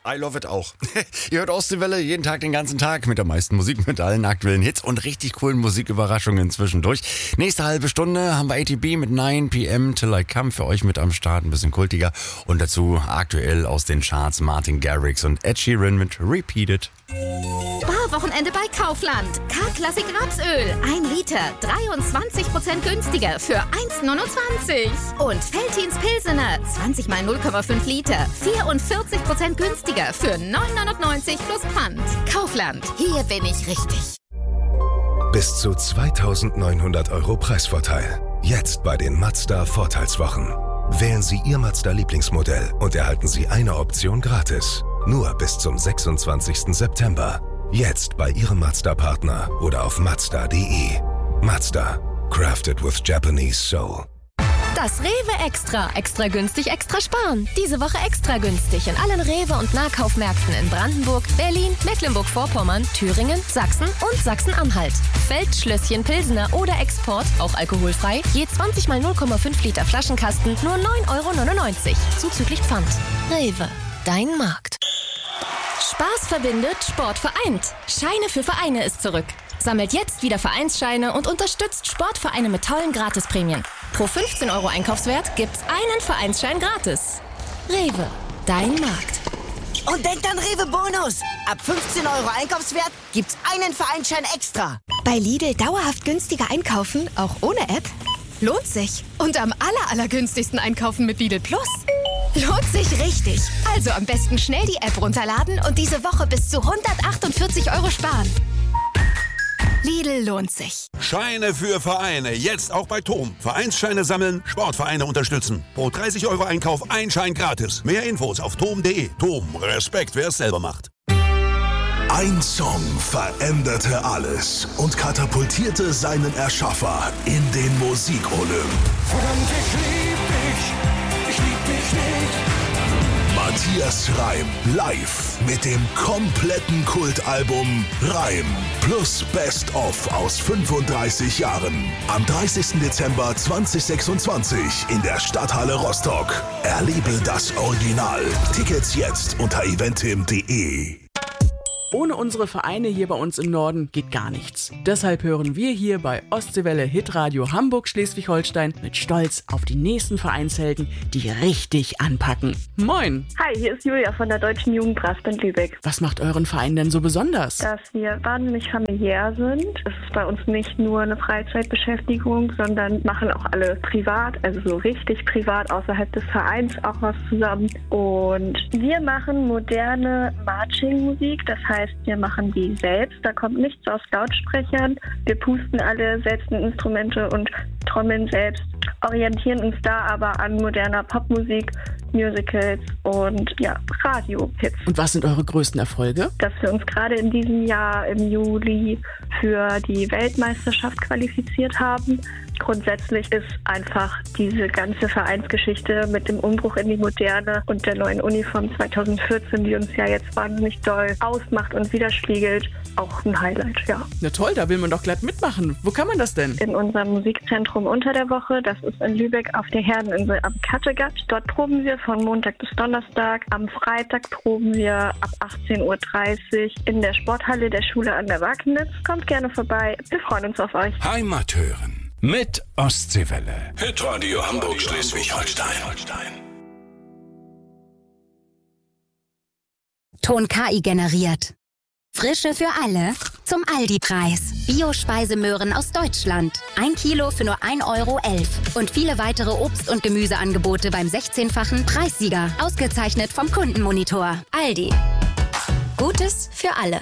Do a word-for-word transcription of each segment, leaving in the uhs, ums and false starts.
I love it auch. Ihr hört Ostseewelle jeden Tag, den ganzen Tag mit der meisten Musik, mit allen aktuellen Hits und richtig coolen Musiküberraschungen zwischendurch. Nächste halbe Stunde haben wir A T B mit nine p m Till I Come für euch mit am Start, ein bisschen kultiger. Und dazu aktuell aus den Charts Martin Garrix und Ed Sheeran mit Repeated. Sparwochenende bei Kaufland. K-Klassik Rapsöl. ein Liter, dreiundzwanzig Prozent günstiger für eins neunundzwanzig. Und Veltins Pilsener, zwanzig mal null Komma fünf Liter, vierundvierzig Prozent günstiger für neun neunundneunzig plus Pfand. Kaufland, hier bin ich richtig. Bis zu zweitausendneunhundert Euro Preisvorteil. Jetzt bei den Mazda Vorteilswochen. Wählen Sie Ihr Mazda-Lieblingsmodell und erhalten Sie eine Option gratis. Nur bis zum sechsundzwanzigsten September. Jetzt bei Ihrem Mazda-Partner oder auf mazda punkt de. Mazda. Crafted with Japanese soul. Das Rewe Extra. Extra günstig, extra sparen. Diese Woche extra günstig in allen Rewe- und Nahkaufmärkten in Brandenburg, Berlin, Mecklenburg-Vorpommern, Thüringen, Sachsen und Sachsen-Anhalt. Feldschlösschen Pilsener oder Export, auch alkoholfrei, je zwanzig mal null Komma fünf Liter Flaschenkasten, nur neun Euro neunundneunzig. Zuzüglich Pfand. Rewe. Dein Markt. Spaß verbindet, Sport vereint. Scheine für Vereine ist zurück. Sammelt jetzt wieder Vereinsscheine und unterstützt Sportvereine mit tollen Gratisprämien. Pro fünfzehn Euro Einkaufswert gibt's einen Vereinsschein gratis. Rewe, dein Markt. Und denkt an Rewe Bonus. Ab fünfzehn Euro Einkaufswert gibt's einen Vereinsschein extra. Bei Lidl dauerhaft günstiger einkaufen, auch ohne App? Lohnt sich. Und am aller, allergünstigsten einkaufen mit Lidl Plus. Lohnt sich richtig. Also am besten schnell die App runterladen und diese Woche bis zu hundertachtundvierzig Euro sparen. Lidl lohnt sich. Scheine für Vereine. Jetzt auch bei Tom. Vereinsscheine sammeln, Sportvereine unterstützen. Pro dreißig Euro Einkauf ein Schein gratis. Mehr Infos auf tom punkt de. Tom, Respekt, wer es selber macht. Ein Song veränderte alles und katapultierte seinen Erschaffer in den Musikolymp. Verdammt, ich lieb dich, ich lieb dich nicht. Matthias Reim live mit dem kompletten Kultalbum Reim plus Best of aus fünfunddreißig Jahren. Am dreißigsten Dezember zweitausendsechsundzwanzig in der Stadthalle Rostock. Erlebe das Original. Tickets jetzt unter eventim punkt de. Ohne unsere Vereine hier bei uns im Norden geht gar nichts. Deshalb hören wir hier bei Ostseewelle Hitradio Hamburg-Schleswig-Holstein mit Stolz auf die nächsten Vereinshelden, die richtig anpacken. Moin! Hi, hier ist Julia von der Deutschen Jugendbrassband Lübeck. Was macht euren Verein denn so besonders? Dass wir wahnsinnig familiär sind. Es ist bei uns nicht nur eine Freizeitbeschäftigung, sondern machen auch alle privat, also so richtig privat außerhalb des Vereins auch was zusammen. Und wir machen moderne Marching-Musik, das heißt, wir machen die selbst, da kommt nichts aus Lautsprechern. Wir pusten alle selbst in Instrumente und trommeln selbst, orientieren uns da aber an moderner Popmusik, Musicals und ja, Radio-Hits. Und was sind eure größten Erfolge? Dass wir uns gerade in diesem Jahr im Juli für die Weltmeisterschaft qualifiziert haben. Grundsätzlich ist einfach diese ganze Vereinsgeschichte mit dem Umbruch in die Moderne und der neuen Uniform zweitausendvierzehn, die uns ja jetzt wahnsinnig doll ausmacht und widerspiegelt, auch ein Highlight, ja. Na toll, da will man doch glatt mitmachen. Wo kann man das denn? In unserem Musikzentrum unter der Woche, das ist in Lübeck auf der Herdeninsel am Kattegat. Dort proben wir von Montag bis Donnerstag. Am Freitag proben wir ab achtzehn Uhr dreißig in der Sporthalle der Schule an der Wagnitz. Kommt gerne vorbei, wir freuen uns auf euch. Heimat hören mit Ostseewelle. Hitradio Hamburg-Schleswig-Holstein. Ton K I generiert. Frische für alle zum Aldi-Preis. Bio-Speisemöhren aus Deutschland. Ein Kilo für nur ein Euro elf. Und viele weitere Obst- und Gemüseangebote beim sechzehnfachen Preissieger. Ausgezeichnet vom Kundenmonitor. Aldi. Gutes für alle.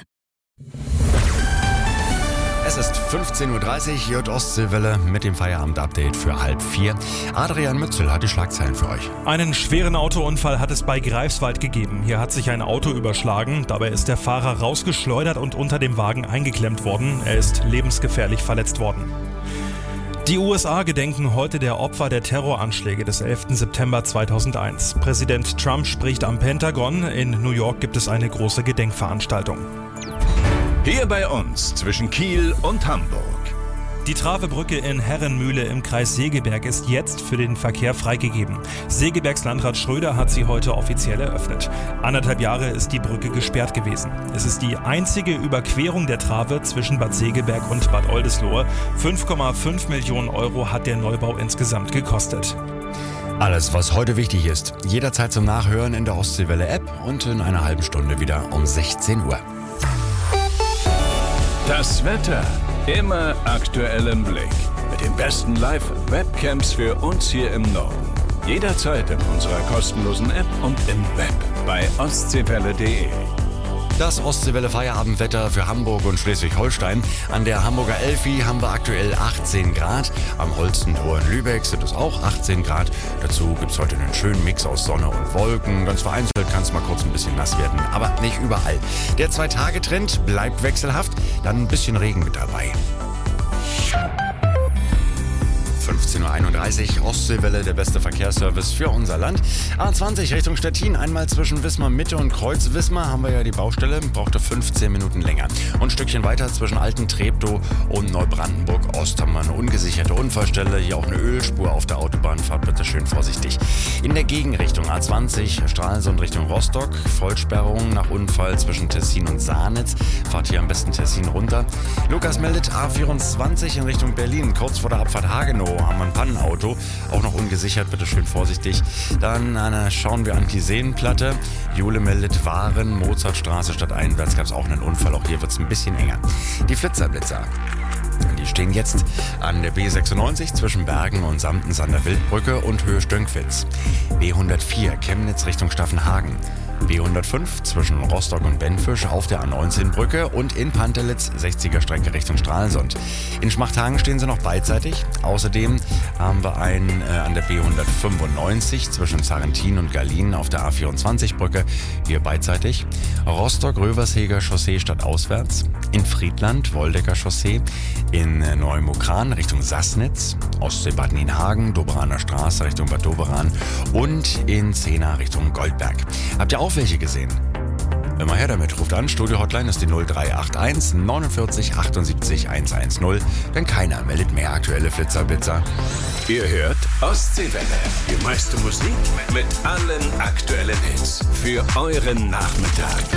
Es ist fünfzehn Uhr dreißig, J Ostseewelle mit dem Feierabend-Update für halb vier. Adrian Mützel hat die Schlagzeilen für euch. Einen schweren Autounfall hat es bei Greifswald gegeben. Hier hat sich ein Auto überschlagen. Dabei ist der Fahrer rausgeschleudert und unter dem Wagen eingeklemmt worden. Er ist lebensgefährlich verletzt worden. Die U S A gedenken heute der Opfer der Terroranschläge des elften September zweitausendeins. Präsident Trump spricht am Pentagon. In New York gibt es eine große Gedenkveranstaltung. Hier bei uns zwischen Kiel und Hamburg. Die Travebrücke in Herrenmühle im Kreis Segeberg ist jetzt für den Verkehr freigegeben. Segebergs Landrat Schröder hat sie heute offiziell eröffnet. Anderthalb Jahre ist die Brücke gesperrt gewesen. Es ist die einzige Überquerung der Trave zwischen Bad Segeberg und Bad Oldesloe. fünf Komma fünf Millionen Euro hat der Neubau insgesamt gekostet. Alles, was heute wichtig ist, jederzeit zum Nachhören in der Ostseewelle-App und in einer halben Stunde wieder um sechzehn Uhr. Das Wetter immer aktuell im Blick. Mit den besten Live-Webcams für uns hier im Norden. Jederzeit in unserer kostenlosen App und im Web bei ostseewelle punkt de. Das Ostseewelle-Feierabendwetter für Hamburg und Schleswig-Holstein. An der Hamburger Elfi haben wir aktuell achtzehn Grad. Am Holstentor in Lübeck sind es auch achtzehn Grad. Dazu gibt es heute einen schönen Mix aus Sonne und Wolken. Ganz vereinzelt kann es mal kurz ein bisschen nass werden, aber nicht überall. Der Zwei-Tage-Trend bleibt wechselhaft, dann ein bisschen Regen mit dabei. fünfzehn Uhr einunddreißig, Ostseewelle, der beste Verkehrsservice für unser Land. A zwanzig Richtung Stettin, einmal zwischen Wismar Mitte und Kreuz Wismar haben wir ja die Baustelle, brauchte fünfzehn Minuten länger. Und ein Stückchen weiter zwischen Alten Treptow und Neubrandenburg Ost haben wir eine ungesicherte Unfallstelle, hier auch eine Ölspur auf der Autobahn, fahrt bitte schön vorsichtig. In der Gegenrichtung A zwanzig, Stralsund Richtung Rostock, Vollsperrung nach Unfall zwischen Tessin und Sahnitz, fahrt hier am besten Tessin runter. Lukas meldet A vierundzwanzig in Richtung Berlin, kurz vor der Abfahrt Hagenow haben wir ein Pannenauto, auch noch ungesichert, bitte schön vorsichtig. Dann äh, schauen wir an die Seenplatte. Jule meldet Waren, Mozartstraße stadteinwärts gab es auch einen Unfall, auch hier wird es ein bisschen enger. Die Flitzerblitzer. Die stehen jetzt an der B sechsundneunzig zwischen Bergen und Samtens an der Wildbrücke und Höhe Stönckwitz. B hundertvier Chemnitz Richtung Staffenhagen. B hundertfünf zwischen Rostock und Benfisch auf der A neunzehn Brücke und in Pantelitz sechziger Strecke Richtung Stralsund. In Schmachthagen stehen sie noch beidseitig. Außerdem haben wir einen äh, an der B hundertfünfundneunzig zwischen Sarrentin und Gallien auf der A vierundzwanzig Brücke, hier beidseitig. Rostock-Röversheger Chaussee stadtauswärts. In Friedland Woldecker Chaussee. In äh, Neumokran Richtung Sassnitz. Ostsee-Bad Nienhagen, Doberaner Straße Richtung Bad Doberan und in Zehna Richtung Goldberg. Habt ihr auch welche gesehen? Immer her damit, ruft an, Studio-Hotline ist die null drei acht eins neunundvierzig achtundsiebzig hundertzehn. Denn keiner meldet mehr aktuelle Flitzerblitzer. Ihr hört Ostseewelle, die meiste Musik mit allen aktuellen Hits für euren Nachmittag.